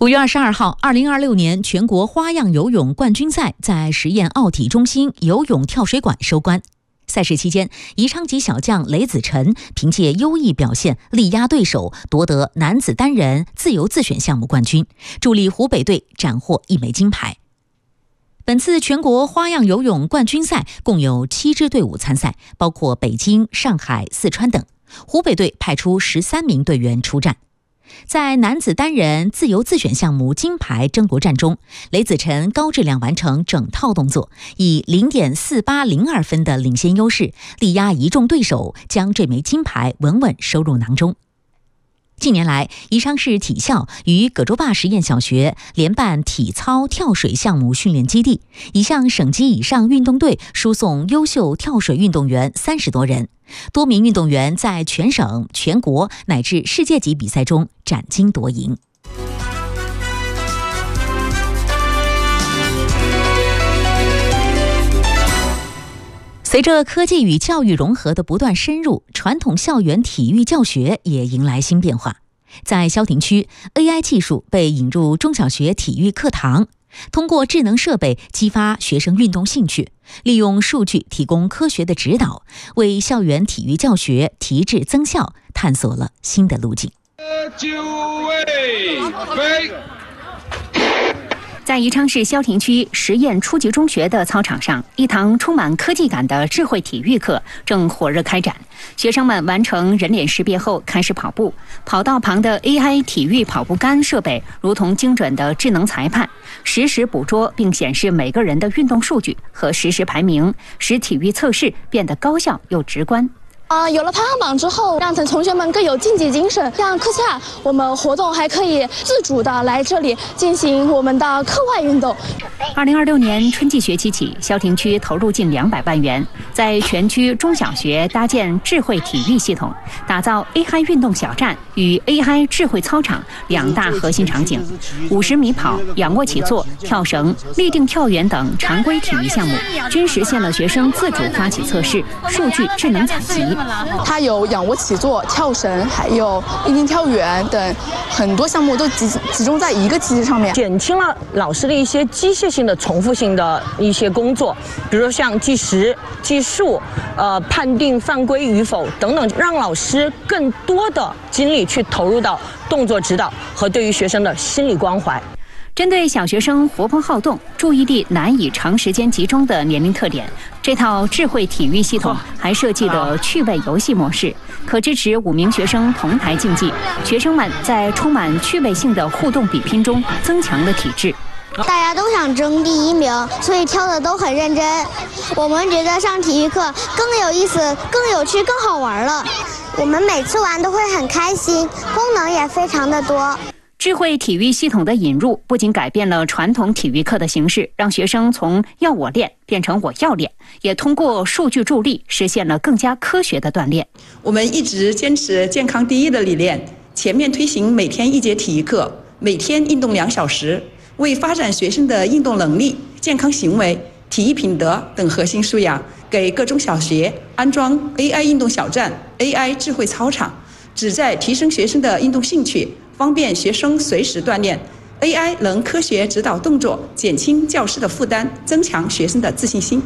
5月22号，2026年全国花样游泳冠军赛在实验奥体中心游泳跳水馆收官。赛事期间，宜昌籍小将雷子辰凭借优异表现力压对手，夺得男子单人自由自选项目冠军，助力湖北队斩获1枚金牌。本次全国花样游泳冠军赛共有7支队伍参赛，包括北京、上海、四川等。湖北队派出13名队员出战。在男子单人自由自选项目金牌争夺战中，雷子辰高质量完成整套动作，以0.4802分的领先优势力压一众对手，将这枚金牌稳稳收入囊中。近年来，宜昌市体校与葛洲坝实验小学联办体操跳水项目训练基地，已向省级以上运动队输送优秀跳水运动员30多人。多名运动员在全省、全国乃至世界级比赛中斩金夺银。随着科技与教育融合的不断深入，传统校园体育教学也迎来新变化。在萧亭区 ，AI 技术被引入中小学体育课堂，通过智能设备激发学生运动兴趣，利用数据提供科学的指导，为校园体育教学提质增效探索了新的路径。 在宜昌市萧亭区实验初级中学的操场上，一堂充满科技感的智慧体育课正火热开展。学生们完成人脸识别后开始跑步，跑道旁的 AI 体育跑步杆设备如同精准的智能裁判，实时捕捉并显示每个人的运动数据和实时排名，使体育测试变得高效又直观。 有了排行榜之后，让同学们更有竞技精神。像课下我们活动还可以自主的来这里进行我们的课外运动。 2026年春季学期起，萧亭区投入近200万元，在全区中小学搭建智慧体育系统，打造 AI 运动小站与 AI 智慧操场2大核心场景。50米跑、仰卧起坐、跳绳、立定跳远等常规体育项目，均实现了学生自主发起测试、数据智能采集。 它有仰卧起坐、跳绳，还有立定跳远等很多项目都集中在一个机制上面， 减轻了老师的一些机械性的重复性的一些工作，比如说像计时、计数、判定犯规与否等等，让老师更多的精力去投入到动作指导和对于学生的心理关怀。 针对小学生活泼好动、注意力难以长时间集中的年龄特点，这套智慧体育系统还设计了趣味游戏模式，可支持5名学生同台竞技。学生们在充满趣味性的互动比拼中增强了体质。 大家都想争第1名，所以跳的都很认真。我们觉得上体育课更有意思、更有趣、更好玩了。我们每次玩都会很开心，功能也非常的多。 智慧体育系统的引入不仅改变了传统体育课的形式，让学生从要我练变成我要练，也通过数据助力实现了更加科学的锻炼。 我们一直坚持健康第一的理念，全面推行每天1节体育课，每天运动2小时，为发展学生的运动能力、健康行为、体育品德等核心素养，给各中小学安装 AI 运动小站、AI 智慧操场，旨在提升学生的运动兴趣，方便学生随时锻炼。 AI 能科学指导动作，减轻教师的负担，增强学生的自信心。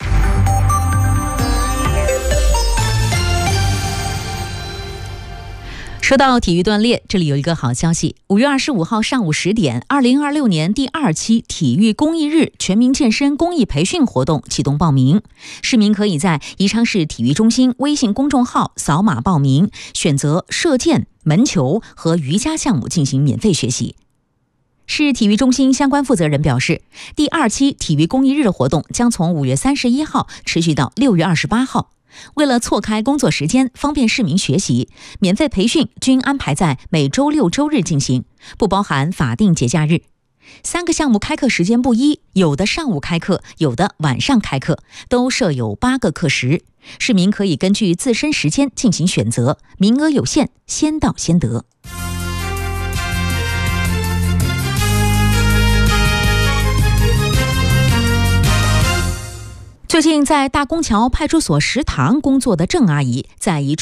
说到体育锻炼，这里有一个好消息：5月25号上午10点，2026年第2期体育公益日全民健身公益培训活动启动报名。市民可以在宜昌市体育中心微信公众号扫码报名，选择射箭、门球和瑜伽项目进行免费学习。市体育中心相关负责人表示，第2期体育公益日活动将从5月31号持续到6月28号。为了错开工作时间，方便市民学习，免费培训均安排在每周6、周日进行，不包含法定节假日。3个项目开课时间不一，有的上午开课，有的晚上开课，都设有8个课时。市民可以根据自身时间进行选择，名额有限，先到先得。最近在大公桥派出所食堂工作的郑阿姨，在一处